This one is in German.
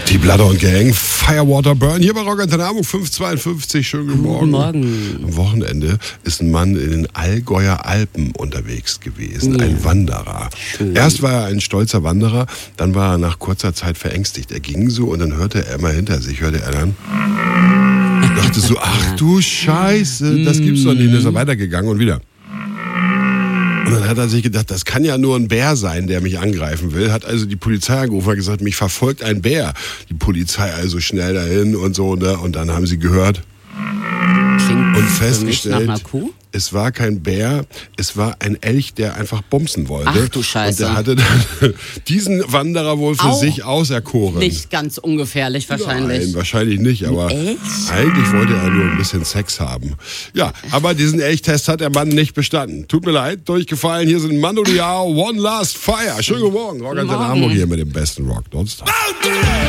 Die Bloodhound Gang, Firewater Burn, hier bei Rock Antenne Hamburg 552, schönen guten Morgen. Guten Morgen. Am Wochenende ist ein Mann in den Allgäuer Alpen unterwegs gewesen, ein Wanderer. Schön. Erst war er ein stolzer Wanderer, dann war er nach kurzer Zeit verängstigt. Er ging so und dann hörte er immer hinter sich, hörte er dann, dachte so, ach du Scheiße, das gibt's doch nicht. Und dann ist er weitergegangen und wieder. Und dann hat er sich gedacht, das kann ja nur ein Bär sein, der mich angreifen will. Hat also die Polizei angerufen und gesagt, mich verfolgt ein Bär. Die Polizei also schnell dahin und so. Ne? Und dann haben sie gehört Klingt und für mich festgestellt, nach einer Kuh? es war kein Bär, es war ein Elch, der einfach bumsen wollte. Ach du Scheiße. Und der hatte dann diesen Wanderer wohl für sich auserkoren. Nicht ganz ungefährlich wahrscheinlich. Nein, wahrscheinlich nicht, aber Elch? eigentlich wollte er nur ein bisschen Sex haben. Ja, aber diesen Elchtest hat der Mann nicht bestanden. Tut mir leid, durchgefallen. Hier sind Mando Diao, One Last Fire. Schönen guten Morgen. Rock Antenne Hamburg hier mit dem besten Rock. Nonstop.